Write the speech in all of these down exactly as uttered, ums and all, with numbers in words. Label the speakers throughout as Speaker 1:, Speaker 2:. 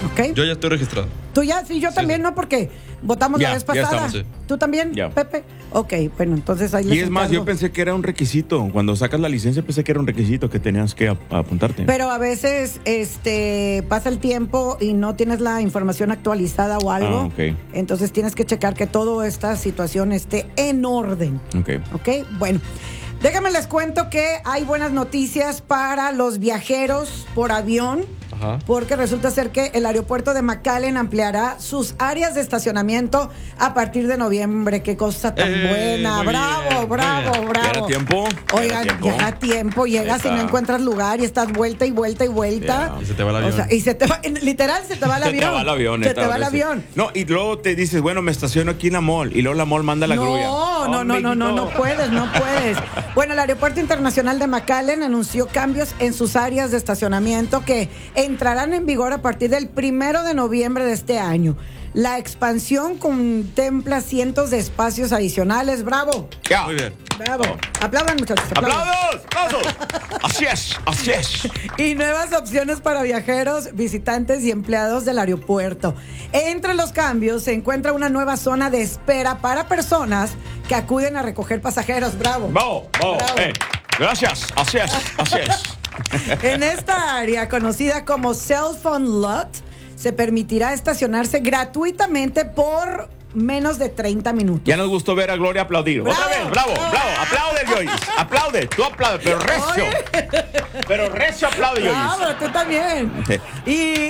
Speaker 1: ¿Ok?
Speaker 2: Yo ya estoy registrado.
Speaker 1: ¿Tú ya? Sí, yo
Speaker 2: Sí,
Speaker 1: también,
Speaker 2: sí.
Speaker 1: ¿no? Porque votamos
Speaker 3: Ya,
Speaker 1: la vez
Speaker 3: ya
Speaker 1: pasada.
Speaker 3: estamos,
Speaker 2: sí.
Speaker 1: ¿Tú también,
Speaker 3: Ya.
Speaker 1: Pepe? Ok, bueno, entonces ahí les
Speaker 3: Y es más, yo
Speaker 1: encargo.
Speaker 3: pensé que era un requisito. Cuando sacas la licencia pensé que era un requisito que tenías que ap- apuntarte.
Speaker 1: Pero a veces este pasa el tiempo y no tienes la información actualizada o algo.
Speaker 3: Ah, ok.
Speaker 1: Entonces tienes que checar que toda esta situación esté en orden.
Speaker 3: Ok.
Speaker 1: ¿Ok? Bueno, déjame les cuento que hay buenas noticias para los viajeros por avión.
Speaker 2: Ajá.
Speaker 1: Porque resulta ser que el aeropuerto de McAllen ampliará sus áreas de estacionamiento a partir de noviembre. Qué cosa tan
Speaker 2: Eh,
Speaker 1: buena.
Speaker 2: muy
Speaker 1: Bravo,
Speaker 2: bien, muy
Speaker 1: bravo,
Speaker 2: bien.
Speaker 1: bravo.
Speaker 3: ¿Ya era tiempo?
Speaker 1: Oigan,
Speaker 3: ¿Ya era tiempo?
Speaker 1: llega tiempo, llegas y no
Speaker 3: Neta.
Speaker 1: encuentras lugar y estás vuelta y vuelta y vuelta.
Speaker 3: Ya.
Speaker 2: Y se te va el avión.
Speaker 1: O sea, y se te va, literal, se te va el
Speaker 3: Se
Speaker 1: avión.
Speaker 3: te va el avión.
Speaker 1: Se
Speaker 3: neta,
Speaker 1: te va el
Speaker 3: ahora sí.
Speaker 1: avión.
Speaker 3: No, y luego te dices, bueno, me estaciono aquí en la mall. Y luego la mall manda la
Speaker 1: no,
Speaker 3: grulla.
Speaker 1: No, no, no, no, no, no
Speaker 3: Amiguito.
Speaker 1: puedes, no puedes. Bueno, el Aeropuerto Internacional de McAllen anunció cambios en sus áreas de estacionamiento que entrarán en vigor a partir del primero de noviembre de este año. La expansión contempla cientos de espacios adicionales. ¡Bravo!
Speaker 3: Ya.
Speaker 2: Muy bien.
Speaker 1: ¡Bravo! Aplaudan, muchachos. aplaudan.
Speaker 3: ¡Aplausos! ¡Aplausos! Así es, así es.
Speaker 1: Y nuevas opciones para viajeros, visitantes y empleados del aeropuerto. Entre los cambios se encuentra una nueva zona de espera para personas que acuden a recoger pasajeros. ¡Bravo!
Speaker 3: Vamos, vamos.
Speaker 1: Bravo.
Speaker 3: Eh, gracias, así es, así es.
Speaker 1: En esta área, conocida como Cell Phone Lot, se permitirá estacionarse gratuitamente por menos de treinta minutos.
Speaker 3: Ya nos gustó ver a Gloria aplaudir.
Speaker 1: Bravo,
Speaker 3: Otra vez, bravo,
Speaker 1: bravo.
Speaker 3: bravo. Aplaude, Joyce. Aplaude, tú aplaude, pero recio. Pero recio aplaude,
Speaker 1: Bravo,
Speaker 3: Joyce.
Speaker 1: tú también. Y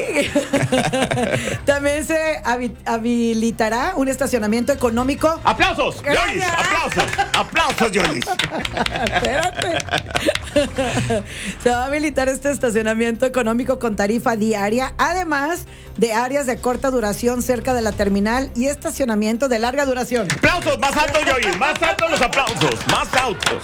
Speaker 1: también se habi- habilitará un estacionamiento económico.
Speaker 3: ¡Aplausos!
Speaker 1: Gracias.
Speaker 3: Joyce, aplausos. Aplausos, Joyce.
Speaker 1: Espérate. Se va a habilitar este estacionamiento económico con tarifa diaria, además de áreas de corta duración cerca de la terminal y estacionamiento de larga duración.
Speaker 3: Aplausos, más altos, Joyce. Más altos los aplausos. Más altos.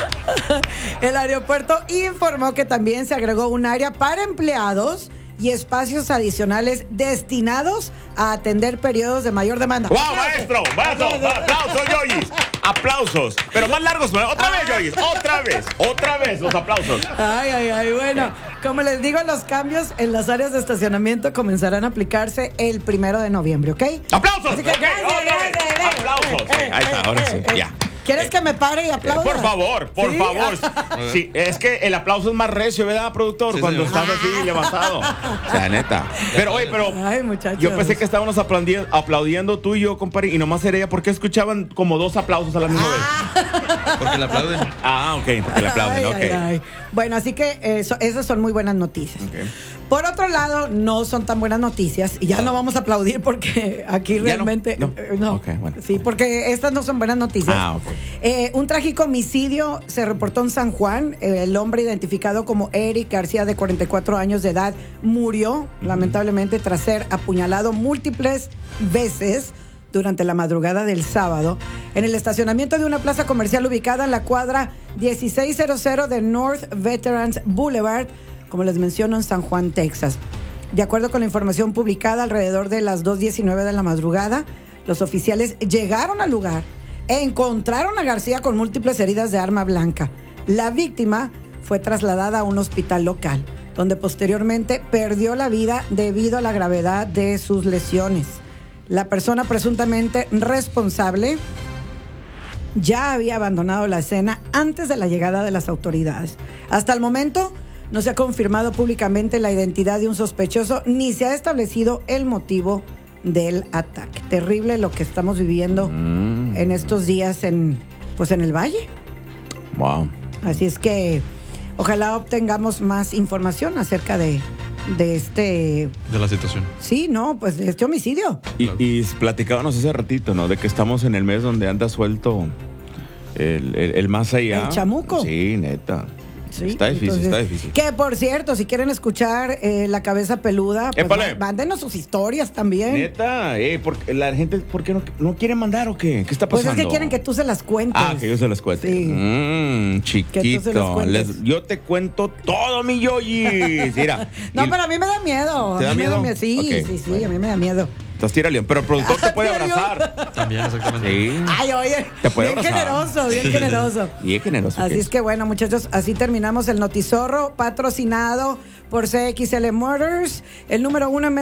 Speaker 1: El aeropuerto informó que también se agregó un área para empleados y espacios adicionales destinados a atender periodos de mayor demanda.
Speaker 3: ¡Wow, maestro! ¡Maestro! ¡Aplausos, Joyce! ¡Aplausos! Pero más largos, ¿no? Otra vez, Joyce. Otra vez. Otra vez los aplausos.
Speaker 1: Ay, ay, ay, bueno, como les digo, los cambios en las áreas de estacionamiento comenzarán a aplicarse el primero de noviembre, ¿ok?
Speaker 3: ¡Aplausos!
Speaker 1: Así que
Speaker 3: Ok,
Speaker 1: gracias,
Speaker 3: otra vez.
Speaker 1: gracias, gracias.
Speaker 3: ¡Aplausos!
Speaker 1: Eh,
Speaker 3: Ahí está,
Speaker 1: eh,
Speaker 3: ahora
Speaker 1: eh,
Speaker 3: sí.
Speaker 1: eh.
Speaker 3: Ya.
Speaker 1: ¿Quieres que me pare y aplauda?
Speaker 3: Por favor, por
Speaker 1: ¿Sí?
Speaker 3: favor. Sí, es que el aplauso es más recio, ¿verdad, productor?
Speaker 2: Sí,
Speaker 3: Cuando
Speaker 2: señor.
Speaker 3: estás así levantado. O sea, neta. Pero, oye, pero
Speaker 1: Ay, muchachos.
Speaker 3: yo pensé que estábamos aplaudiendo, aplaudiendo tú y yo, compadre, y nomás era ella. ¿Por qué escuchaban como dos aplausos a la misma vez?
Speaker 2: Porque le aplauden.
Speaker 3: Ah, ok, porque le aplauden,
Speaker 1: Ay,
Speaker 3: ok.
Speaker 1: ay, ay. Bueno, así que eso- esas son muy buenas noticias.
Speaker 3: Ok.
Speaker 1: Por otro lado, no son tan buenas noticias y ya no vamos a aplaudir porque aquí
Speaker 3: ¿Ya no?
Speaker 1: realmente
Speaker 3: No.
Speaker 1: eh, no.
Speaker 3: Ok, bueno.
Speaker 1: Sí, porque estas no son buenas noticias.
Speaker 3: Ah, ok.
Speaker 1: Eh, un trágico homicidio se reportó en San Juan. Eh, el hombre identificado como Eric García, de cuarenta y cuatro años de edad, murió lamentablemente tras ser apuñalado múltiples veces durante la madrugada del sábado en el estacionamiento de una plaza comercial ubicada en la cuadra dieciséis cero de North Veterans Boulevard, como les menciono, en San Juan, Texas. De acuerdo con la información publicada alrededor de las dos diecinueve de la madrugada, los oficiales llegaron al lugar e encontraron a García con múltiples heridas de arma blanca. La víctima fue trasladada a un hospital local, donde posteriormente perdió la vida debido a la gravedad de sus lesiones. La persona presuntamente responsable ya había abandonado la escena antes de la llegada de las autoridades. Hasta el momento no se ha confirmado públicamente la identidad de un sospechoso ni se ha establecido el motivo del ataque. Terrible lo que estamos viviendo
Speaker 3: Mm.
Speaker 1: en estos días en, pues en el Valle.
Speaker 3: Wow.
Speaker 1: Así es que ojalá obtengamos más información acerca de, de este,
Speaker 2: De la situación.
Speaker 1: sí, no, pues de este homicidio.
Speaker 3: Y, y platicábamos hace ratito, ¿no? De que estamos en el mes donde anda suelto el, el, el más allá.
Speaker 1: El chamuco.
Speaker 3: Sí, neta.
Speaker 1: Sí,
Speaker 3: Está difícil,
Speaker 1: entonces,
Speaker 3: está difícil.
Speaker 1: Que por cierto, si quieren escuchar eh, La Cabeza Peluda, pues
Speaker 3: Épale.
Speaker 1: má- mándenos sus historias también.
Speaker 3: Neta, eh, porque la gente, ¿por qué no, no quiere mandar o qué? ¿Qué está
Speaker 1: Pues
Speaker 3: pasando?
Speaker 1: es que quieren que tú se las cuentes.
Speaker 3: Ah, que yo se las cuente.
Speaker 1: Sí.
Speaker 3: Mmm,
Speaker 1: Que tú se las
Speaker 3: chiquito.
Speaker 1: cuentes.
Speaker 3: Les- yo te cuento todo, mi yoyis. Mira.
Speaker 1: No,
Speaker 3: y-
Speaker 1: pero a mí me da miedo.
Speaker 3: ¿Te
Speaker 1: A
Speaker 3: da
Speaker 1: mí me
Speaker 3: miedo?
Speaker 1: Sí,
Speaker 3: Ok,
Speaker 1: sí, sí,
Speaker 3: bueno.
Speaker 1: a mí me da miedo.
Speaker 3: Estás tira león, pero el productor te puede
Speaker 1: ¿En serio?
Speaker 3: abrazar.
Speaker 2: También, exactamente.
Speaker 3: Sí.
Speaker 1: Ay, oye,
Speaker 3: Te puede
Speaker 1: bien
Speaker 3: abrazar.
Speaker 1: generoso, bien generoso.
Speaker 3: Bien generoso.
Speaker 1: Así
Speaker 3: ¿qué?
Speaker 1: es que bueno, muchachos, así terminamos el Notizorro, patrocinado por C X L Motors, el número uno en